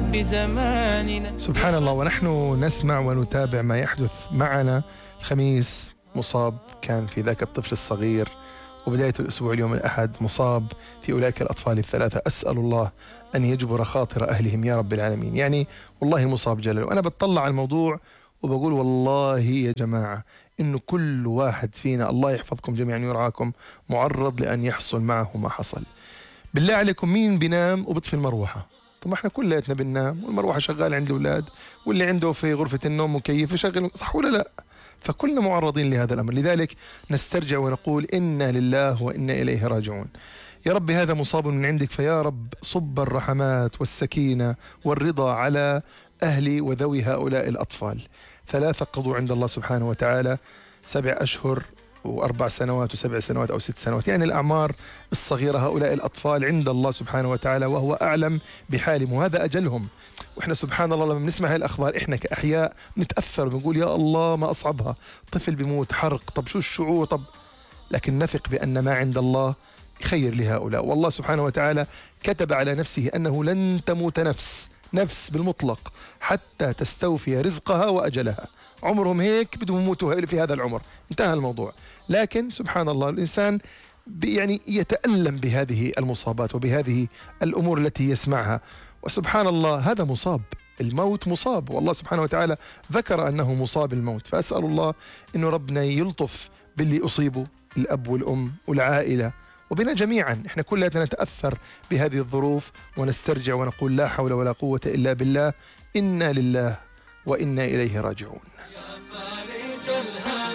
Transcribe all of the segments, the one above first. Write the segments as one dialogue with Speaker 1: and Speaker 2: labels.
Speaker 1: بزماننا.
Speaker 2: سبحان الله، ونحن نسمع ونتابع ما يحدث معنا. الخميس مصاب كان في ذاك الطفل الصغير، وبداية الأسبوع اليوم الأحد مصاب في أولئك الأطفال الثلاثة. أسأل الله أن يجبر خاطر أهلهم يا رب العالمين. يعني والله مصاب جلل، وأنا بتطلع على الموضوع وبقول والله يا جماعة إنه كل واحد فينا، الله يحفظكم جميعا ويرعاكم، معرض لأن يحصل معه ما حصل. بالله عليكم مين بينام وبطفي المروحة؟ طب احنا كلياتنا بننام والمروحة شغالة عند الأولاد، واللي عنده في غرفة النوم مكيف يشغل، صح ولا لا؟ فكلنا معرضين لهذا الأمر. لذلك نسترجع ونقول إنا لله وإنا إليه راجعون. يا رب هذا مصاب من عندك، فيا رب صب الرحمات والسكينة والرضا على أهل وذوي هؤلاء الأطفال. ثلاثة قضوا عند الله سبحانه وتعالى 7 أشهر و4 سنوات و7 سنوات أو 6 سنوات، يعني الأعمار الصغيرة. هؤلاء الأطفال عند الله سبحانه وتعالى وهو أعلم بحالهم، وهذا أجلهم. وإحنا سبحان الله لما بنسمع هاي الأخبار إحنا كأحياء نتأثر ونقول يا الله ما أصعبها، طفل بيموت، حرق، طب شو الشعور، طب. لكن نثق بأن ما عند الله خير لهؤلاء. والله سبحانه وتعالى كتب على نفسه أنه لن تموت نفس بالمطلق حتى تستوفي رزقها وأجلها. عمرهم هيك بدهم يموتوا في هذا العمر، انتهى الموضوع. لكن سبحان الله الإنسان يعني يتألم بهذه المصابات وبهذه الأمور التي يسمعها. وسبحان الله هذا مصاب، الموت مصاب، والله سبحانه وتعالى ذكر أنه مصاب الموت. فأسأل الله أنه ربنا يلطف باللي أصيبوا، الأب والأم والعائلة وبنا جميعا. احنا كلنا نتأثر بهذه الظروف ونسترجع ونقول لا حول ولا قوة إلا بالله، إنا لله وإنا إليه راجعون.
Speaker 1: يا فارج الهم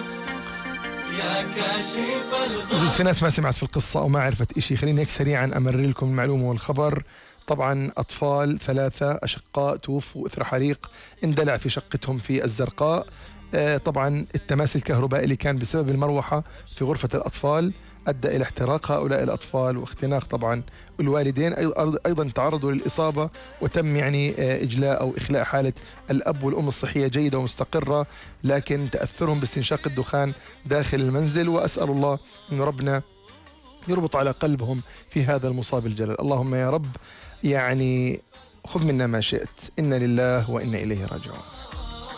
Speaker 1: يا كاشف الغم.
Speaker 2: في ناس ما سمعت في القصة أو ما عرفت إشي، خليني هيك سريعا أمرر لكم المعلومة والخبر. طبعا أطفال 3 أشقاء توفوا إثر حريق اندلع في شقتهم في الزرقاء. طبعا التماس الكهربائي اللي كان بسبب المروحة في غرفة الأطفال أدى إلى احتراق هؤلاء الأطفال واختناق طبعا الوالدين. أيضا تعرضوا للإصابة وتم يعني إجلاء أو إخلاء حالة الأب والأم الصحية جيدة ومستقرة، لكن تأثرهم باستنشاق الدخان داخل المنزل. وأسأل الله أن ربنا يربط على قلبهم في هذا المصاب الجلل. اللهم يا رب يعني خذ منا ما شئت، إنا لله وإنا إليه راجعون.